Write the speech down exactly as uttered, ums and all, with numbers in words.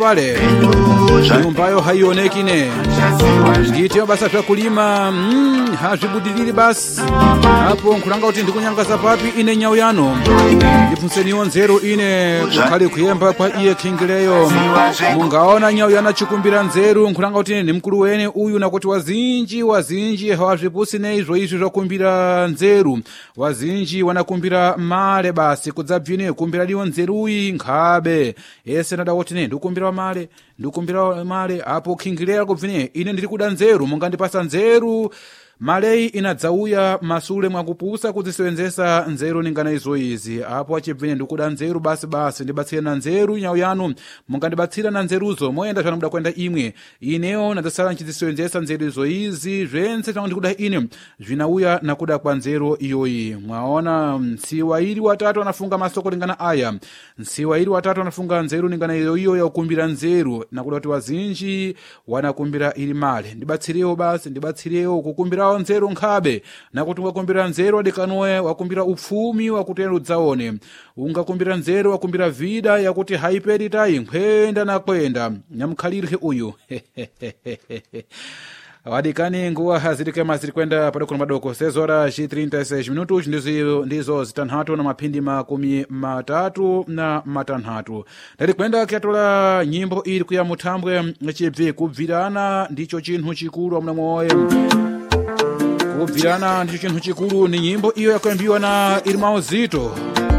pale nyumbayo haionekine ngitio basa vya kulima mm, hazvibudilili basi hapo nkulanga kuti ndikunyanga zapapi ine nyau yano ndipunseniwo nzeru ine kukhali kuyemba kwa iye khingileyo mungaona nyau yana chikumbira nzeru nkulanga kuti ni mkulu wene uyu nakuti wazinji wazinji hawazvipusine izvo izvi zvakumbira nzeru wazinji wanakumbira male basi kudzabvine kumbira liwo nzeruyi nkhabe ese nada kuti ne ndikumbira male ndikumbira male apo khingileyo kubvine ine ndiri kuda nzeru mungandipasa nzeru maleyi inadzauya masule mwakupusa kudzisewenzesa nzeru ningana izo izi apo achibvine ndikuda nzeru basi basi ndibatsire na nzeru nyau yanu mungandibatsira na nzeruzo moyenda zvanomuda kwenda imwe ineyo nadzasala nchidzisewenzesa nzeru izo izi zvense zvangu ndikuda ine zvinauya nakuda kwa nzeru iyoyi mwaona nsiwa iri watatu anafunga masoko lingana aya nsiwa iri watatu anafunga nzeru ningana iyo iyo yakukumbira nzeru nakuda kuti wazinji wanakumbira iri male ndibatsirewo basi ndibatsirewo kukumbira nzeru nkhabe nakuti ungakumbira nzeru adekanowe wakumbira upfumi wakuti udzaone ungakumbira nzeru wakumbira vida yakuti haiperi tayi nkhwenda nakwenda nyamkhalirhe uyu wadikani nguwa hazirike maziri kwenda padokolo madoko sezora ji thirty e seis minutos ndizo ndizo zitanhatu na maphindi makumi matatu na matanhatu ndali kwenda kyatola nyimbo iri kuya muthambwe chibvi kubvirana ndicho chinthu chikulu amuna moyo kubvirana ndicho chinthu chikulu ni nyimbo iyo yakwembiwa na Irmão Zito